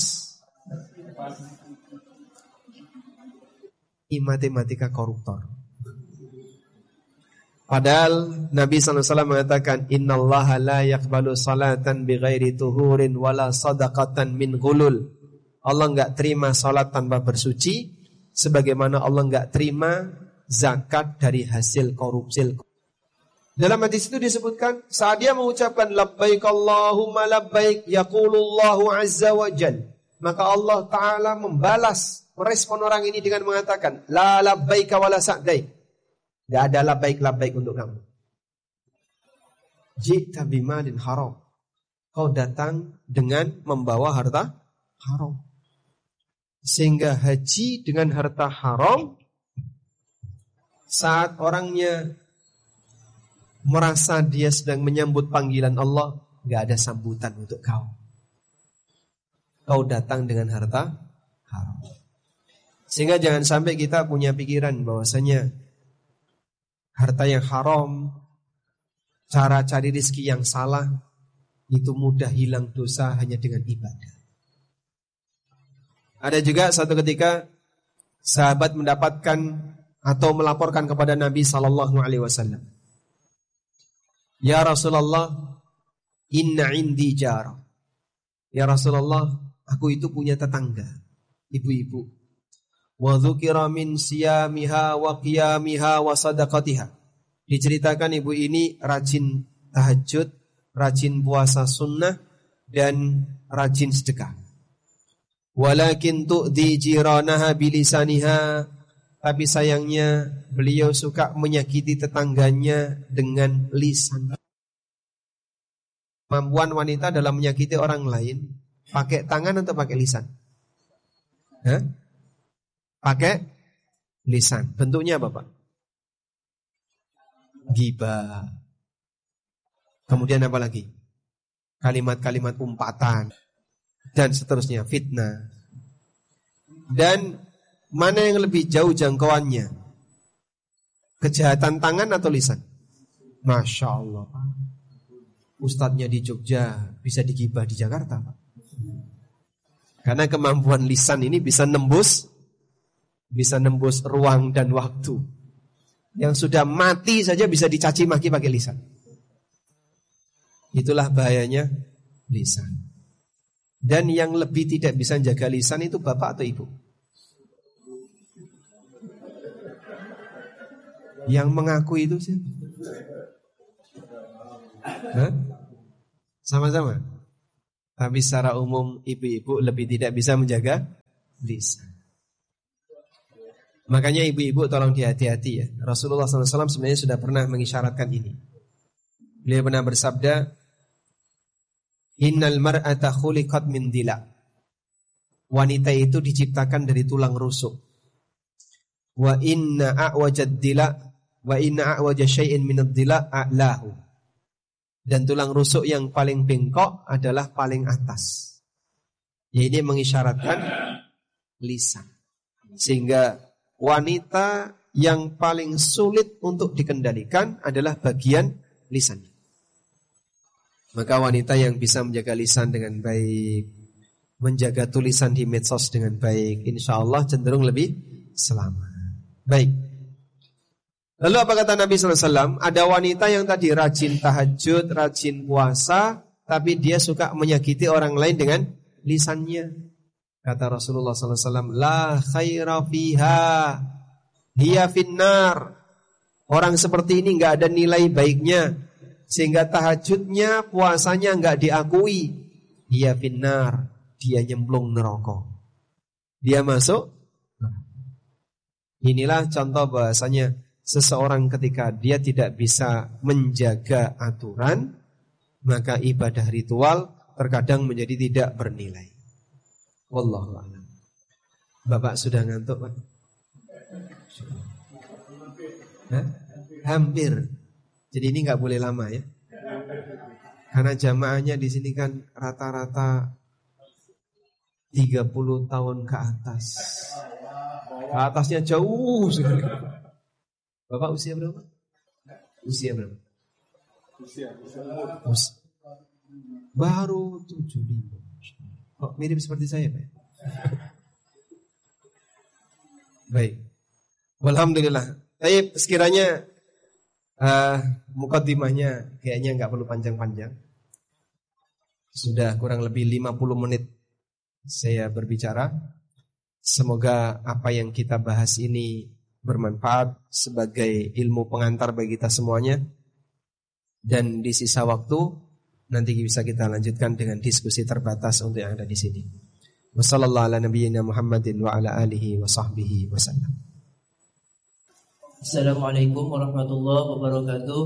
Ini matematika koruptor. Padahal Nabi sallallahu alaihi wasallam mengatakan, innallaha la yaqbalu salatan bighairi tuhurin wala sadaqatan min ghulul. Allah enggak terima salat tanpa bersuci, sebagaimana Allah enggak terima zakat dari hasil korupsi. Dalam hadis itu disebutkan, saat dia mengucapkan labbaik Allahumma labbaik, yaqulullahu azza wa jal, maka Allah Ta'ala membalas, merespon orang ini dengan mengatakan, la labbaika wala sa'daik, tidak ada labbaik-labbaik untuk kamu. Ji'ta bimalin haram, kau datang dengan membawa harta haram. Sehingga haji dengan harta haram, saat orangnya merasa dia sedang menyambut panggilan Allah, gak ada sambutan untuk kau. Kau datang dengan harta haram. Sehingga jangan sampai kita punya pikiran bahwasanya harta yang haram, cara cari rezeki yang salah, itu mudah hilang dosa hanya dengan ibadah. Ada juga satu ketika sahabat mendapatkan atau melaporkan kepada Nabi sallallahu alaihi wasallam, "Ya Rasulullah, inna indi jara." Ya Rasulullah, aku itu punya tetangga, ibu-ibu. Wa dzukira min siyamiha wa qiyamiha wa sadaqatiha. Diceritakan ibu ini rajin tahajud, rajin puasa sunnah, dan rajin sedekah. Walakin tu'di jiranaha bilisaniha. Tapi sayangnya beliau suka menyakiti tetangganya dengan lisan. Kemampuan wanita dalam menyakiti orang lain pakai tangan atau pakai lisan? Hah? Pakai lisan. Bentuknya apa, Pak? Ghibah. Kemudian apa lagi? Kalimat-kalimat umpatan dan seterusnya, fitnah. Dan mana yang lebih jauh jangkauannya? Kejahatan tangan atau lisan? Masya Allah, Pak. Ustadznya di Jogja bisa digibah di Jakarta, Pak. Karena kemampuan lisan ini bisa nembus Bisa nembus ruang dan waktu. Yang sudah mati saja bisa dicaci maki pakai lisan. Itulah bahayanya lisan. Dan yang lebih tidak bisa jaga lisan itu bapak atau ibu? Yang mengaku itu sih? Hah? Sama-sama. Tapi secara umum ibu-ibu lebih tidak bisa menjaga lisan. Makanya ibu-ibu tolong dihati-hati ya. Rasulullah shallallahu alaihi wasallam sebenarnya sudah pernah mengisyaratkan ini. Beliau pernah bersabda, Innal mar'ata khuliqat min dila. Wanita itu diciptakan dari tulang rusuk. Wa inna a'wajad dila wa inna a'waja syai'in min ad-dila a'lahu. Dan tulang rusuk yang paling bengkok adalah paling atas. Ya, ini mengisyaratkan lisan. Sehingga wanita yang paling sulit untuk dikendalikan adalah bagian lisannya. Maka wanita yang bisa menjaga lisan dengan baik, menjaga tulisan di medsos dengan baik, insya Allah cenderung lebih selamat. Baik. Lalu apa kata Nabi shallallahu alaihi wasallam? Ada wanita yang tadi rajin tahajud, rajin puasa, tapi dia suka menyakiti orang lain dengan lisannya. Kata Rasulullah shallallahu alaihi wasallam, la khaira fiha, hiya finnar. Orang seperti ini nggak ada nilai baiknya, sehingga tahajudnya, puasanya nggak diakui. Hiya finnar, dia nyemplung neraka. Dia masuk. Inilah contoh bahasanya seseorang ketika dia tidak bisa menjaga aturan, maka ibadah ritual terkadang menjadi tidak bernilai. Wallahu a'lam. Bapak sudah ngantuk, Pak? Hah? Hampir. Jadi ini nggak boleh lama ya. Karena jamaahnya di sini kan rata-rata tiga puluh tahun ke atas. Ke atasnya jauh sekali. Bapak usia berapa? Usia berapa? Usia, usia. Baru tujuh puluh lima. Kok mirip seperti saya, Pak? Baik. Alhamdulillah. Tapi sekiranya uh, mukaddimahnya kayaknya nggak perlu panjang-panjang. Sudah kurang lebih lima puluh menit saya berbicara. Semoga apa yang kita bahas ini bermanfaat sebagai ilmu pengantar bagi kita semuanya. Dan di sisa waktu nanti bisa kita lanjutkan dengan diskusi terbatas untuk yang ada di sini. Wassallallahu ala nabiyyina Muhammadin wa ala alihi wa sahbihi wasallam. Assalamualaikum warahmatullahi wabarakatuh.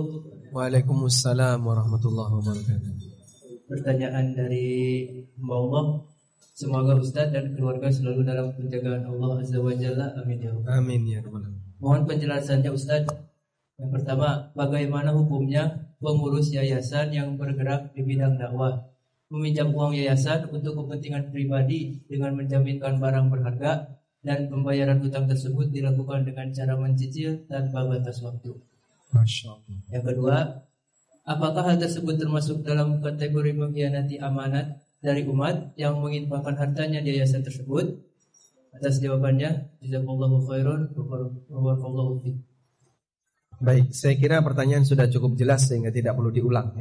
Waalaikumsalam warahmatullahi wabarakatuh. Pertanyaan dari Mbak Allah, Semoga Ustadz dan keluarga selalu dalam penjagaan Allah Azza wa Jalla. Amin ya Allah. Amin ya Rabbal alamin. Mohon penjelasannya Ustadz. Yang pertama, bagaimana hukumnya pengurus yayasan yang bergerak di bidang dakwah meminjam uang yayasan untuk kepentingan pribadi dengan menjaminkan barang berharga dan pembayaran hutang tersebut dilakukan dengan cara mencicil tanpa batas waktu. Masya Allah. Yang kedua, apakah hal tersebut termasuk dalam kategori mengkhianati amanat dari umat yang menginfakkan hartanya di yayasan tersebut? Atas jawabannya, jazakallahu khairan wa barakallahu fiik. Baik, saya kira pertanyaan sudah cukup jelas sehingga tidak perlu diulang ya.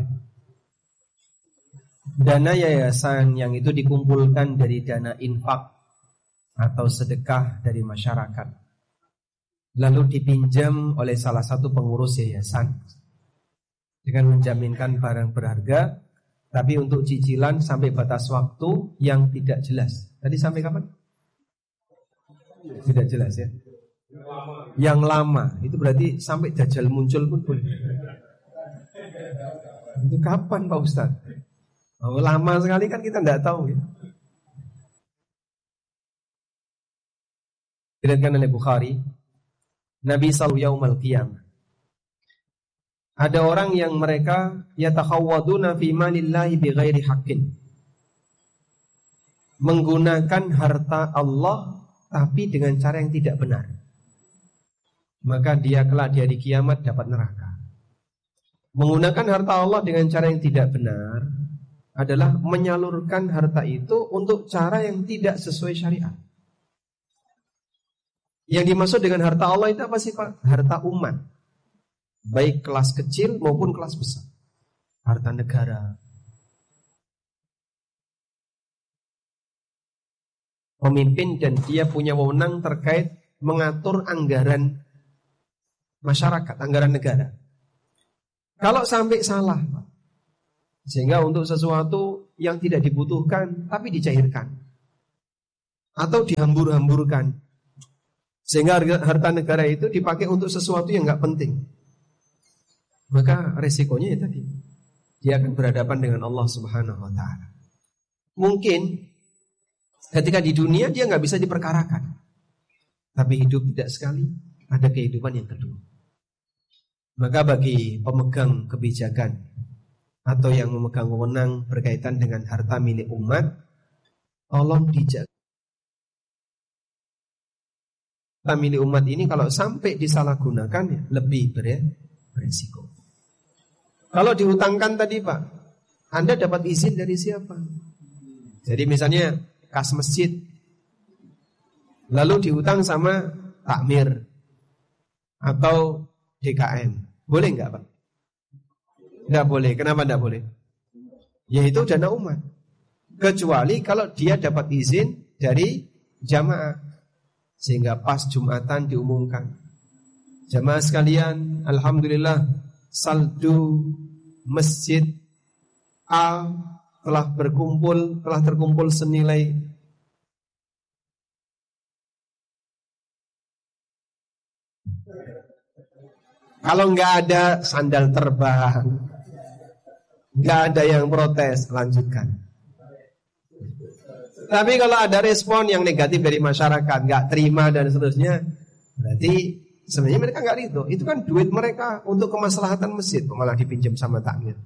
Dana yayasan yang itu dikumpulkan dari dana infak atau sedekah dari masyarakat, lalu dipinjam oleh salah satu pengurus yayasan dengan menjaminkan barang berharga, tapi untuk cicilan sampai batas waktu yang tidak jelas. Tadi sampai kapan? Tidak jelas ya. Yang lama itu berarti sampai Dajjal muncul pun boleh. Itu kapan Pak Ustaz? Oh, lama sekali kan kita tidak tahu ya. Diriwayatkan oleh Bukhari, Nabi sallallahu yaumal qiyamah. Ada orang yang mereka yatakhawwaduna fi malillahi bighairi haqqin. Menggunakan harta Allah tapi dengan cara yang tidak benar. Maka dia kelak di hari kiamat dapat neraka. Menggunakan harta Allah dengan cara yang tidak benar adalah menyalurkan harta itu untuk cara yang tidak sesuai syariat. Yang dimaksud dengan harta Allah itu apa sih Pak? Harta umat, baik kelas kecil maupun kelas besar. Harta negara, pemimpin dan dia punya wewenang terkait mengatur anggaran masyarakat, anggaran negara. Kalau sampai salah, sehingga untuk sesuatu yang tidak dibutuhkan tapi dicairkan atau dihambur-hamburkan, sehingga harta negara itu dipakai untuk sesuatu yang nggak penting, maka resikonya ya tadi dia akan berhadapan dengan Allah Subhanahu Wa Taala. Mungkin ketika di dunia dia nggak bisa diperkarakan, tapi hidup tidak sekali ada kehidupan yang kedua. Maka bagi pemegang kebijakan atau yang memegang wewenang berkaitan dengan harta milik umat, tolong dijaga. Harta milik umat ini kalau sampai disalahgunakan ya, lebih beresiko. Kalau dihutangkan tadi Pak, Anda dapat izin dari siapa? Jadi misalnya kas masjid, lalu dihutang sama takmir atau D K M, boleh nggak Pak? Nggak boleh. Kenapa nggak boleh? Yaitu dana umat. Kecuali kalau dia dapat izin dari jamaah, sehingga pas Jumatan diumumkan, jamaah sekalian, alhamdulillah saldo masjid A telah berkumpul, telah terkumpul senilai kalau nggak ada sandal terbang, nggak ada yang protes, lanjutkan. Tapi kalau ada respon yang negatif dari masyarakat, nggak terima dan seterusnya, berarti sebenarnya mereka nggak ridho. Itu kan duit mereka untuk kemaslahatan masjid, malah dipinjam sama takmir.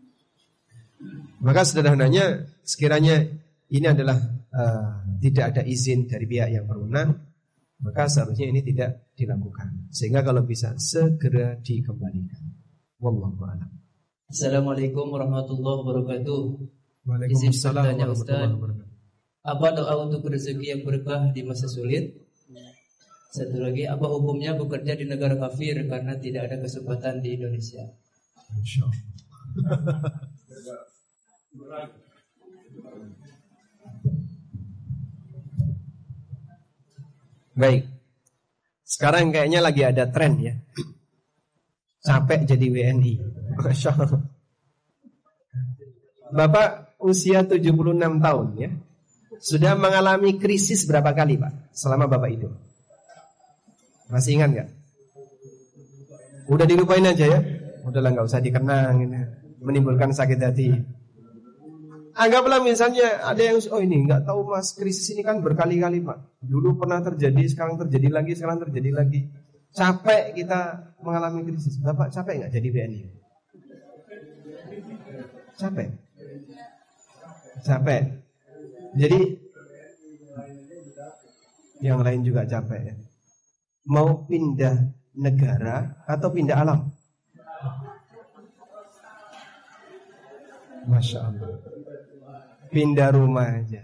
Maka sederhananya, sekiranya ini adalah uh, tidak ada izin dari pihak yang berwenang, maka seharusnya ini tidak dilakukan. Sehingga kalau bisa segera dikembalikan. Wallahu a'lam. Assalamualaikum warahmatullahi wabarakatuh. Waalaikumsalam warahmatullahi wabarakatuh. Apa doa untuk rezeki yang berkah di masa sulit? Satu lagi, apa hukumnya bekerja di negara kafir karena tidak ada kesempatan di Indonesia? Insyaallah. Baik. Sekarang kayaknya lagi ada tren ya. Capek jadi W N I. Masya Allah. Bapak usia tujuh puluh enam tahun ya. Sudah mengalami krisis berapa kali Pak selama Bapak hidup? Masih ingat gak? Udah dilupain aja ya. Udahlah gak usah dikenang ini. Menimbulkan sakit hati. Anggaplah misalnya ada yang, oh ini nggak tahu mas, krisis ini kan berkali-kali pak. Dulu pernah terjadi, sekarang terjadi lagi, sekarang terjadi lagi. Capek kita mengalami krisis. Bapak capek nggak jadi W N I? Capek. Capek. Jadi yang lain juga capek ya. Mau pindah negara atau pindah alam? Masya Allah. Pindah rumah aja.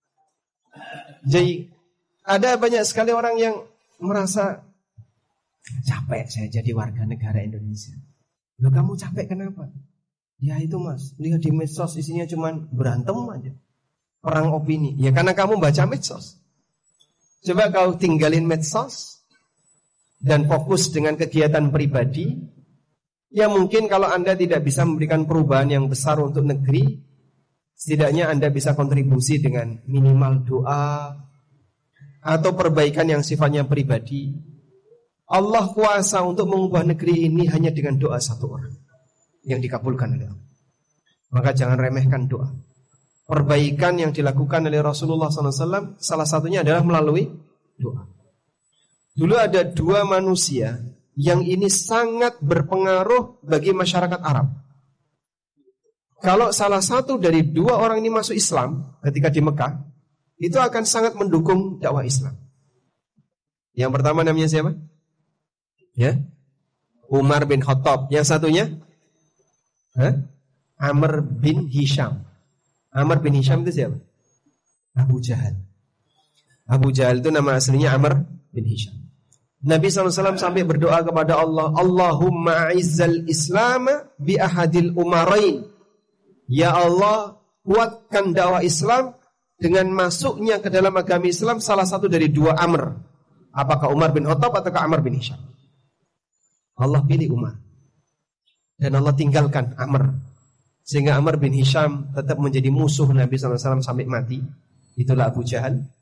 Jadi ada banyak sekali orang yang merasa capek saya jadi warga negara Indonesia. Loh kamu capek kenapa? Ya itu mas, lihat di medsos isinya cuman berantem aja, perang opini. Ya karena kamu baca medsos. Coba kau tinggalin medsos dan fokus dengan kegiatan pribadi. Ya mungkin kalau Anda tidak bisa memberikan perubahan yang besar untuk negeri, setidaknya Anda bisa kontribusi dengan minimal doa atau perbaikan yang sifatnya pribadi. Allah kuasa untuk mengubah negeri ini hanya dengan doa satu orang yang dikabulkan oleh Allah. Maka jangan remehkan doa. Perbaikan yang dilakukan oleh Rasulullah shallallahu alaihi wasallam salah satunya adalah melalui doa. Dulu ada dua manusia yang ini sangat berpengaruh bagi masyarakat Arab. Kalau salah satu dari dua orang ini masuk Islam ketika di Mekah, itu akan sangat mendukung dakwah Islam. Yang pertama namanya siapa? Ya, Umar bin Khattab. Yang satunya, Hah? Amr bin Hisham. Amr bin Hisham itu siapa? Abu Jahal. Abu Jahal itu nama aslinya Amr bin Hisham. Nabi shallallahu alaihi wasallam sampai berdoa kepada Allah, Allahumma a'izzal Islam bi ahadil umarain. Ya Allah, kuatkan dakwah Islam dengan masuknya ke dalam agama Islam salah satu dari dua Amr. Apakah Umar bin Khattab atau Amr bin Hisham? Allah pilih Umar. Dan Allah tinggalkan Amr. Sehingga Amr bin Hisham tetap menjadi musuh Nabi shallallahu alaihi wasallam sampai mati. Itulah Abu Jahal.